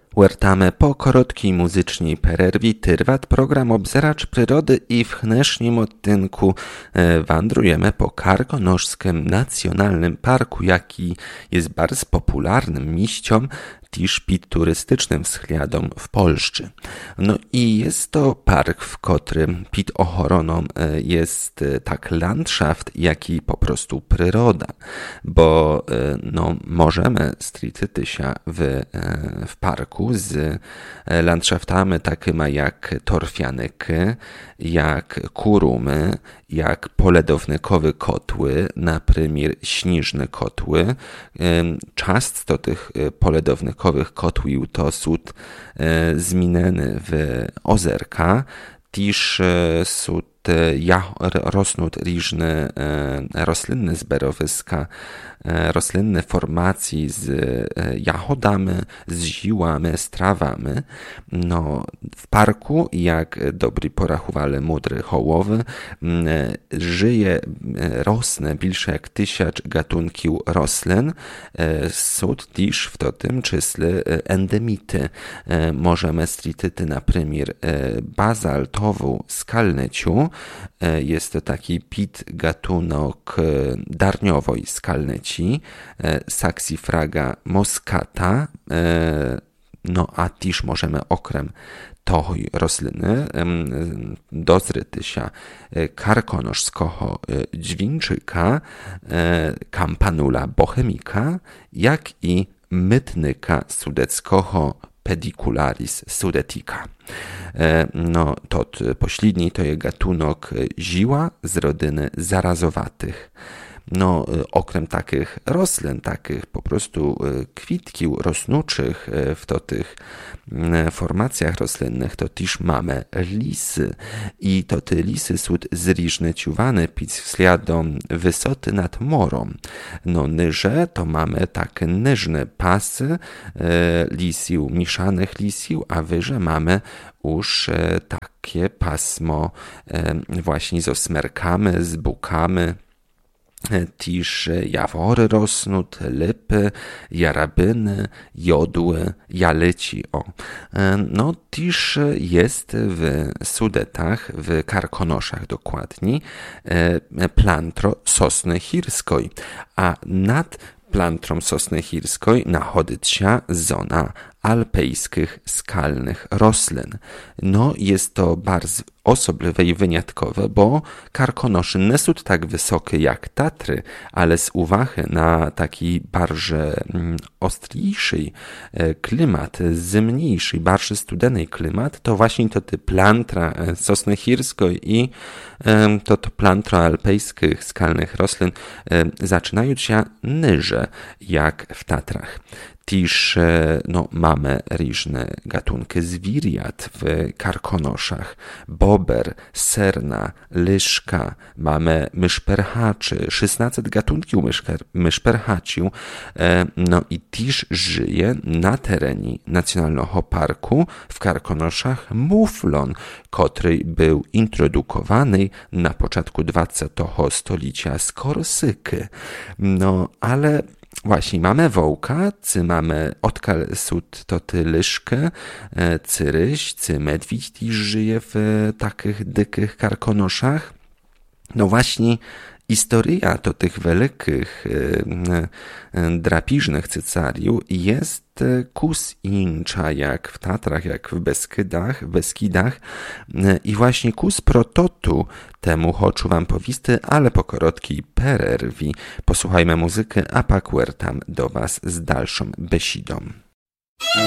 Wertamy po krótkiej muzycznej przerwie trwać program Obzeracz Przyrody i w dnešním odtynku wędrujemy po Karkonoszskim Nacjonalnym Parku, jaki jest bardzo popularnym miejscem też pід turystycznym względem w Polsce. No i jest to park, w którym pід ochroną jest tak landschaft, jak i po prostu przyroda, bo możemy stricyty się w parku z landschaftami takimi jak torfianyki, jak kurumy, jak poledownikowe kotły, na przykład śnieżne kotły. Często tych poledownikowych kotłów to są zmienione w ozerka, też są rosną różne roślinne zbiorowiska, roślinne formacje z jahodami, z ziłami, z trawami. No, w parku, jak dobry porachowali mądry hołowy, żyje, rosnie więcej jak 1000 gatunków roślin. Są też w tym czysle endemity. Możemy stricyty na przykład bazaltową skalneciu. Jest to taki pід gatunek darniowej skalneci, Saxifraga moscata, no a też możemy okrem tej rośliny dozryty się karkonoszskiego dźwięczyka, Campanula bohemica, jak i mytnyka sudeckiego Pedicularis sudetica. No, to pośredni to jest gatunek ziła z rodziny zarazowatych. No, okrem takich roślin, takich po prostu kwitków rosnących w tych formacjach roślinnych, to też mamy lisy. I to te lisy są zróżnicowane pod względem wysoty nad morem. No, niże to mamy takie niżne pasy lisiów, mieszanych lisiów, a wyżej mamy już takie pasmo właśnie z osmerkami, z bukami. Też jawory rosną, lipy, jarabyny, jodły, jalici. No, też jest w Sudetach, w Karkonoszach dokładniej, plantro sosny chirskiej, a nad plantrą sosny chirskiej nachodzi się zona alpejskich skalnych roślin. No, jest to bardzo osobliwe i wyjątkowe, bo Karkonosze nie są tak wysokie jak Tatry, ale z uwagi na taki bardzo ostrzejszy klimat, zimniejszy, bardzo studeny klimat, to właśnie to te plantra sosny chirskiej i to plantra alpejskich skalnych roślin zaczynają się niżej jak w Tatrach. Też mamy różne gatunki zwierząt w Karkonoszach. Bober, serna, liszka, mamy myszperhaczy, 16 gatunków myszperhaciu. No i też żyje na terenie Nacjonalnego Parku w Karkonoszach muflon, który był introdukowany na początku XX stulecia z Korsyki. No, ale właśnie, mamy wołka, mamy odkal sud to ty liszkę, ryś, medwidź też żyje w takich dykich Karkonoszach. No właśnie, historia to tych wielkich drapieżnych cycariów jest kus inna jak w Tatrach, jak w Beskidach. I właśnie kus prototu temu chcę wam powiedzieć, ale po krótkiej przerwie posłuchajmy muzyki, a pak wracam do was z dalszą besidą.